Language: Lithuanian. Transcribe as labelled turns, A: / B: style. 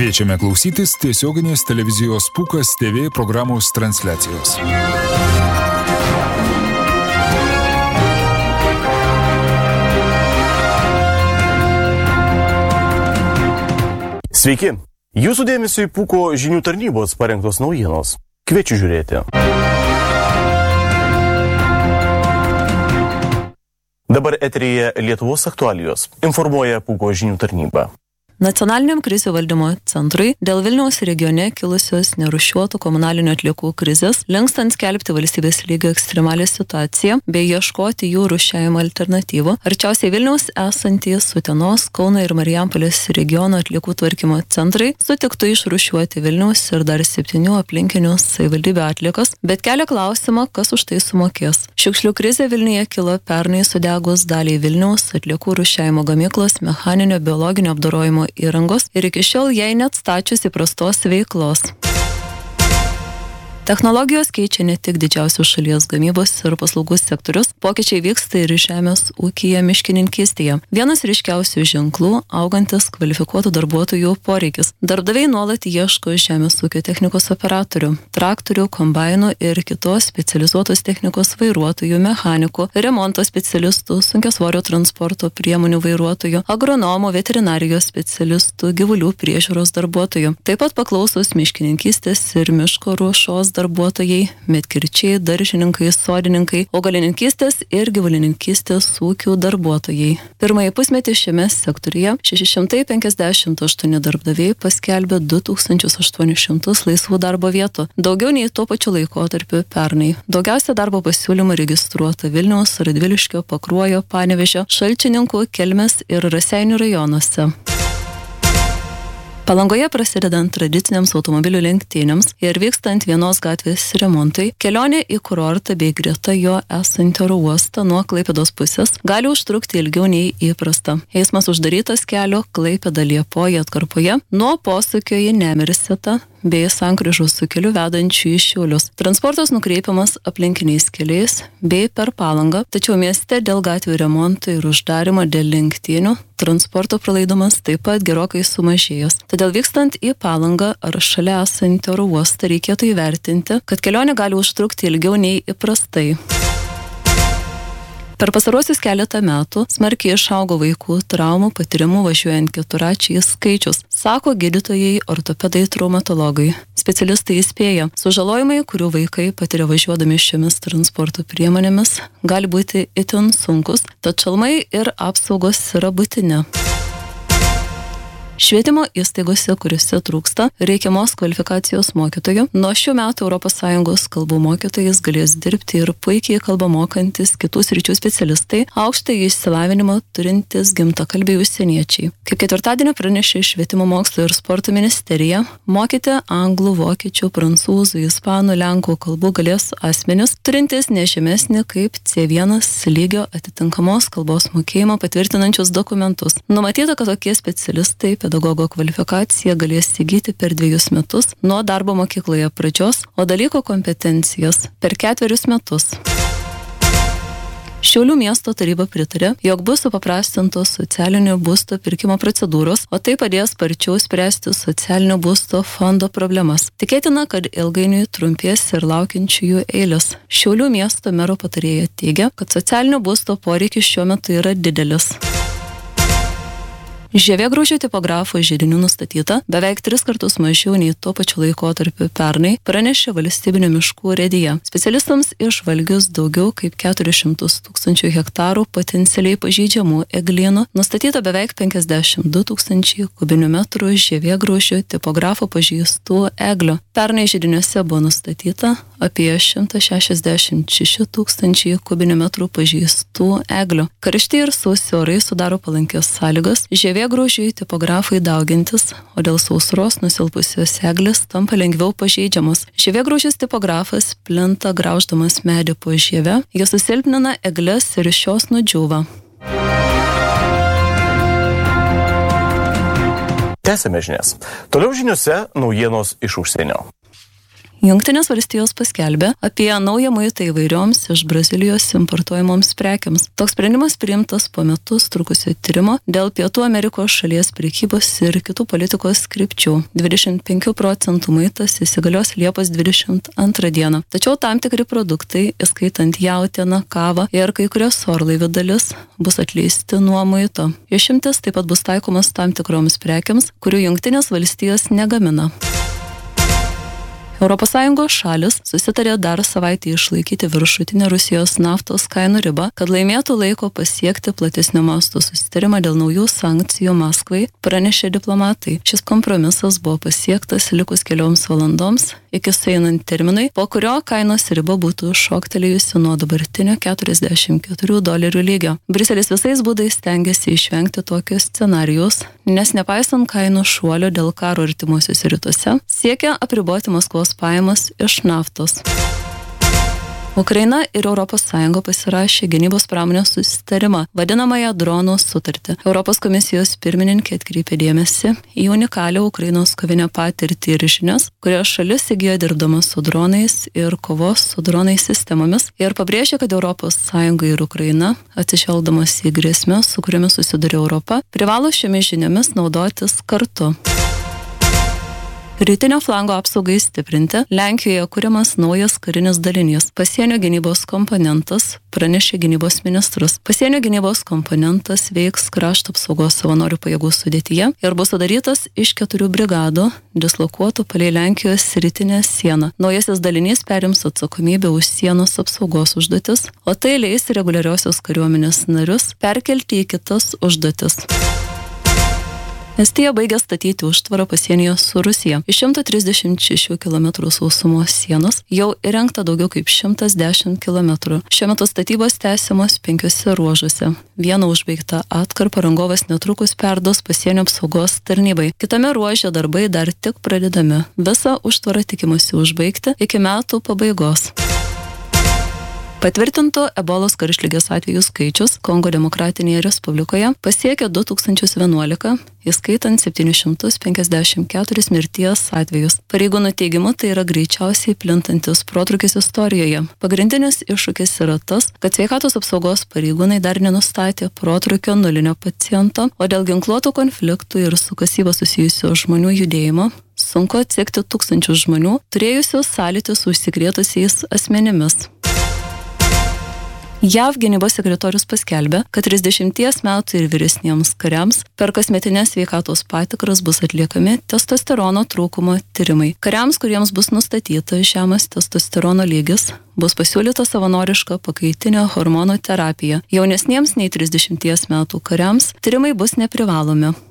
A: Kviečiame klausytis tiesioginės televizijos Pūkas TV programos transliacijos.
B: Sveiki! Jūsų dėmesio į Pūko žinių tarnybos parengtos naujienos. Kviečiu žiūrėti. Dabar eteryje Lietuvos aktualijos. Informuoja Pūko žinių tarnyba.
C: Nacionaliniam krizių valdymo centrui dėl Vilniaus regione kilusios nerūšiuotų komunalinių atliekų krizės, lenkstant skelbti valstybės lygio ekstremalią situaciją bei ieškoti jų rūšiavimo alternatyvų, arčiausiai Vilniaus esantys Utenos, Kauno ir Marijampolės regiono atliekų tvarkymo centrai sutiktų išrūšiuoti Vilniaus ir dar 7 aplinkinių savivaldybių atliekas, bet kelia klausimą, kas už tai sumokės. Šiukšlių krizė Vilniuje kilo pernai sudegus daliai Vilniaus atliekų rūšiavimo gamyklos mechaninio biologinio apdorojimo įrangos ir iki šiol jai neatstačius įprastos veiklos. Technologijos keičia ne tik didžiausius šalies gamybos ir paslaugų sektorius, pokyčiai vyksta ir žemės ūkyje miškininkystėje. Vienas ryškiausių ženklų – augantis kvalifikuotų darbuotojų poreikis. Darbdaviai nuolat ieško žemės ūkio technikos operatorių, traktorių, kombainų ir kitos specializuotos technikos vairuotojų, mechanikų, remonto specialistų, sunkiasvorio transporto priemonių vairuotojų, agronomų, veterinarijos specialistų, gyvulių priežiūros darbuotojų. Taip pat paklausos miškininkystės ir miško ruošos darbuotojai, medkirčiai, daržininkai, sodininkai, augalininkystės ir gyvulininkystės ūkių darbuotojai. Pirmąjį pusmetį šiame sektoriuje 658 darbdaviai paskelbė 2800 laisvų darbo vietų, daugiau nei tuo pačiu laikotarpiu pernai. Daugiausia darbo pasiūlymų registruota Vilniaus, Radviliškio, Pakruojo, Panevėžio, Šalčininkų, Kelmės ir Raseinių rajonuose. Palangoje prasidedant tradiciniams automobilių lenktynėms ir vykstant vienos gatvės remontui, kelionė į kurortą bei greta jo esantį oro uostą nuo Klaipėdos pusės gali užtrukti ilgiau nei įprasta. Eismas uždarytas kelio Klaipėda-Liepoja atkarpoje nuo posūkio į Nemirsetą bei sankryžos su keliu vedančiu į Šiaulius. Transportas nukreipiamas aplinkiniais keliais bei per Palangą, tačiau mieste dėl gatvių remonto ir uždarimo dėl lenktynių transporto pralaidumas taip pat gerokai sumažėjęs. Todėl vykstant į Palangą ar šalia esantį oro uostą reikėtų įvertinti, kad kelionė gali užtrukti ilgiau nei įprastai. Per pastaruosius keletą metų smarkiai išaugo vaikų traumų patyrimų važiuojant keturračiais skaičius, sako gydytojai, ortopedai, traumatologai. Specialistai įspėja, sužalojimai, kurių vaikai patiria važiuodami šiomis transporto priemonėmis, gali būti itin sunkus, tad šalmai ir apsaugos yra būtini. Švietimo įstaigose, kuriuose trūksta reikiamos kvalifikacijos mokytojų, nuo šių metų ES kalbų mokytojais galės dirbti ir puikiai kalbą mokantis kitų sričių specialistai, aukštąjį išsilavinimą turintys gimtakalbiai užsieniečiai. Kaip ketvirtadienį pranešė Švietimo mokslo ir sporto ministerija, mokyti anglų, vokiečių, prancūzų, ispanų, lenkų kalbų galės asmenys, turintys nežemesnį kaip C1 lygio atitinkamos kalbos mokėjimą patvirtinančius dokumentus. Numatyta, kad tokie specialistai pedagogo kvalifikaciją galės įgyti per 2 metus nuo darbo mokykloje pradžios, o dalyko kompetencijas per 4 metus. Šiaulių miesto taryba pritarė, jog bus supaprastintos socialinio būsto pirkimo procedūros, o tai padės sparčiau spręsti socialinio būsto fondo problemas. Tikėtina, kad ilgainiui trumpės ir laukiančiųjų eilės. Šiaulių miesto mero patarėja teigia, kad socialinio būsto poreikis šiuo metu yra didelis. Žievėgraužio tipografo židinių nustatyta beveik 3 kartus mažiau nei tuo pačiu laikotarpiu pernai, pranešė Valstybinio miškų urėdija. Specialistams išvalgius daugiau kaip 400 000 hektarų potencialiai pažeidžiamų eglynų, nustatyta beveik 52 000 kubinių metrų žievėgraužio tipografo pažeistų eglių. Pernai židiniuose buvo nustatyta apie 166 000 kubinių metrų pažeistų eglių. Karšti ir sausi orai sudaro palankės sąlygas žievėgraužiui tipografai daugintis, o dėl sausros nusilpusios eglės tampa lengviau pažeidžiamos. Žievėgraužis tipografas plinta grauždamas medį po žievę, jis susilpnina egles ir iš jos nudžiūva.
B: Tęsiame žinias. Toliau žiniuose naujienos iš užsienio.
C: Jungtinės valstijos paskelbė apie naują muitą įvairioms iš Brazilijos importuojamoms prekiams. Toks sprendimas priimtas po metus trukusio tyrimo dėl Pietų Amerikos šalies prekybos ir kitų politikos krypčių. 25% muitas įsigalios Liepos 22 dieną. Tačiau tam tikri produktai, įskaitant jautieną, kavą ir kai kurios orlaivių dalis, bus atleisti nuo muito. Išimtis taip pat bus taikomas tam tikroms prekiams, kurių Jungtinės valstijos negamina. ES šalis susitarė dar savaitę išlaikyti viršutinę Rusijos naftos kainų ribą, kad laimėtų laiko pasiekti platesnio masto susitarimą dėl naujų sankcijų Maskvai, pranešė diplomatai. Šis kompromisas buvo pasiektas likus kelioms valandoms iki sueinant terminui, po kurio kainos riba būtų šoktelėjusi nuo dabartinio $44 lygio. Briuselis visais būdais stengiasi išvengti tokio scenarijaus, nes nepaisant kainų šuolio dėl karo artimuosiuose rytuose, siekia apriboti Maskvos pajamas iš naftos. Ukraina ir ES pasirašė gynybos pramonės susitarimą, vadinamąją dronų sutartį. Europos komisijos pirmininkė atkreipė dėmesį į unikalią Ukrainos kovinę patirtį ir žinias, kurias šalis įgijo dirbdama su dronais ir kovos su dronais sistemomis ir pabrėžė, kad ES ir Ukraina, atsižvelgdamas į grėsmes, su kuriomis susiduria Europa, privalo šiomis žiniomis naudotis kartu. Rytinio flango apsaugai stiprinti Lenkijoje kuriamas naujas karinis dalinys. Pasienio gynybos komponentas, pranešė gynybos ministras. Pasienio gynybos komponentas veiks krašto apsaugos savanorių pajėgų sudėtyje ir bus sudarytas iš 4 brigadų, dislokuotų palei Lenkijos rytinę sieną. Naujasis dalinys perims atsakomybę už sienos apsaugos užduotis, o tai leis reguliariosios kariuomenės narius perkelti į kitas užduotis. Estija baigė statyti užtvarą pasienyje su Rusija. Iš 136 km sausumos sienos jau įrengta daugiau kaip 110 km. Šiuo metu statybos tęsiamos 5 ruožuose. Vieną užbaigtą atkarpą rangovas netrukus perduos pasienio apsaugos tarnybai. Kitame ruože darbai dar tik pradedami. Visą užtvarą tikimasi užbaigti iki metų pabaigos. Patvirtintų ebolos karštligės atvejų skaičius Kongo Demokratinėje Respublikoje pasiekė 2011, įskaitant 754 mirties atvejus. Pareigūnų teigimu, tai yra greičiausiai plintantis protrūkis istorijoje. Pagrindinis iššūkis yra tas, kad sveikatos apsaugos pareigūnai dar nenustatė protrūkio nulinio paciento, o dėl ginkluotų konfliktų ir su kasyba susijusio žmonių judėjimo sunku atsekti tūkstančių žmonių, turėjusių sąlytį su užsikrėtusiais asmenimis. JAV gynybos sekretorius paskelbė, kad 30 metų ir vyresniems kariams per kasmetinės sveikatos patikras bus atliekami testosterono trūkumo tyrimai. Kariams, kuriems bus nustatyta žemas testosterono lygis, bus pasiūlyta savanoriška pakaitinė hormonų terapija. Jaunesniems nei 30 metų kariams tyrimai bus neprivalomi.